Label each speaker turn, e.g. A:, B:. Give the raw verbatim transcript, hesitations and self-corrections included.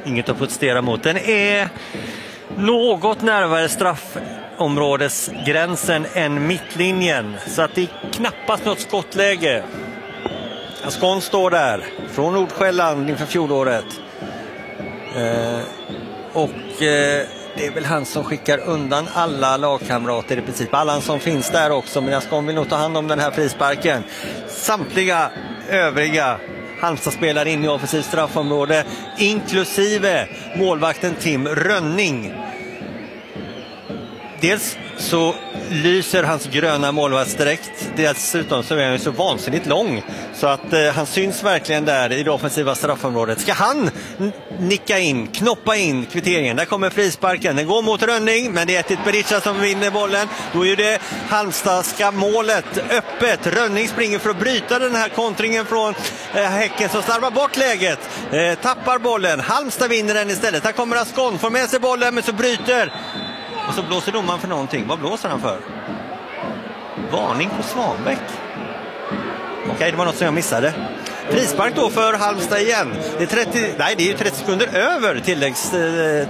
A: Inget att protestera mot. Den är något närmare straffområdesgränsen än mittlinjen. Så att det är knappast något skottläge. Ascon står där från Nordsjälland inför fjolåret. Eh, och eh, det är väl han som skickar undan alla lagkamrater i princip. Alla som finns där också, men Ascon vill nog ta hand om den här frisparken. Samtliga övriga Halmstad spelar in i offensivt straffområde, inklusive målvakten Tim Rönning. Dels så lyser hans gröna målvaktsdräkt. Dessutom så är han ju så vansinnigt lång så att eh, han syns verkligen där i det offensiva straffområdet. Ska han n- nicka in, knoppa in kvitteringen? Där kommer frisparken. Den går mot Rönning, men det är ett Berisha som vinner bollen. Då är det Halmstadska målet öppet. Rönning springer för att bryta den här kontringen från eh, Häcken som slarvar bort läget. Eh, tappar bollen. Halmstad vinner den istället. Här kommer Ascon, får med sig bollen men så bryter. Och så blåser domaren för någonting. Vad blåser han för? Varning på Svanbäck. Okej, okay, det var något som jag missade. Frispark då för Halmstad igen. Det är trettio, nej, det är ju trettio sekunder över tilläggstiden